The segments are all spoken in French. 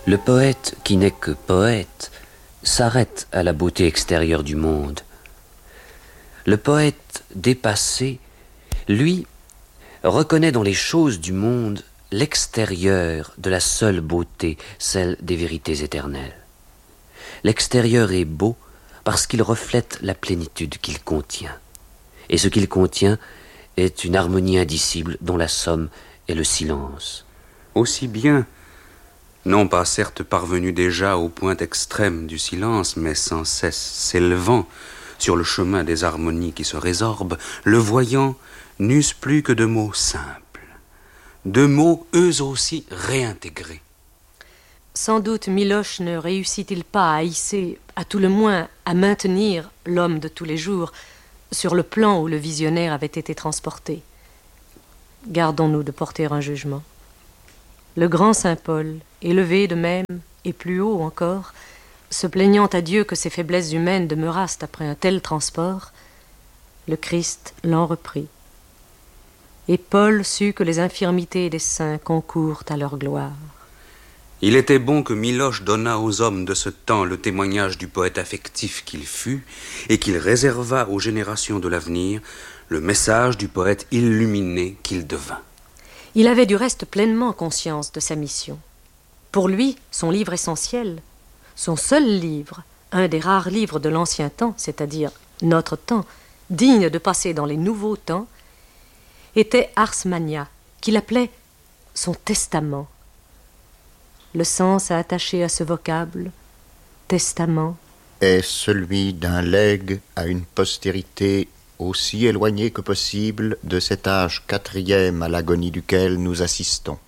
Le poète qui n'est que poète s'arrête à la beauté extérieure du monde. Le poète dépassé, lui, reconnaît dans les choses du monde l'extérieur de la seule beauté, celle des vérités éternelles. L'extérieur est beau parce qu'il reflète la plénitude qu'il contient. Et ce qu'il contient est une harmonie indicible dont la somme est le silence. Aussi bien, non pas certes parvenu déjà au point extrême du silence, mais sans cesse s'élevant sur le chemin des harmonies qui se résorbent, le voyant n'use plus que de mots simples, de mots eux aussi réintégrés. Sans doute Miloche ne réussit-il pas à hisser, à tout le moins à maintenir l'homme de tous les jours sur le plan où le visionnaire avait été transporté. Gardons-nous de porter un jugement. Le grand saint Paul, élevé de même et plus haut encore, se plaignant à Dieu que ses faiblesses humaines demeurassent après un tel transport, le Christ l'en reprit. Et Paul sut que les infirmités des saints concourent à leur gloire. Il était bon que Miloche donnât aux hommes de ce temps le témoignage du poète affectif qu'il fut et qu'il réserva aux générations de l'avenir le message du poète illuminé qu'il devint. Il avait du reste pleinement conscience de sa mission. Pour lui, son livre essentiel, son seul livre, un des rares livres de l'ancien temps, c'est-à-dire notre temps, digne de passer dans les nouveaux temps, était Ars Magna, qu'il appelait son testament. Le sens à attacher à ce vocable, testament, est celui d'un legs à une postérité aussi éloignée que possible de cet âge quatrième à l'agonie duquel nous assistons.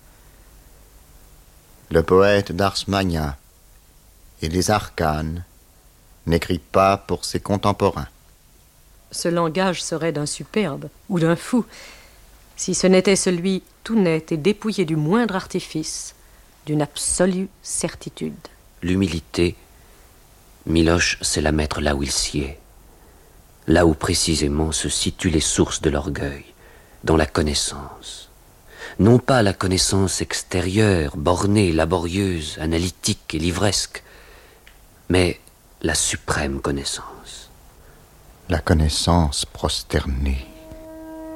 Le poète d'Ars Magna et les arcanes n'écrit pas pour ses contemporains. Ce langage serait d'un superbe ou d'un fou, si ce n'était celui tout net et dépouillé du moindre artifice, d'une absolue certitude. L'humilité, Miloche sait la mettre là où il sied, là où précisément se situent les sources de l'orgueil, dans la connaissance. Non pas la connaissance extérieure, bornée, laborieuse, analytique et livresque, mais la suprême connaissance. La connaissance prosternée.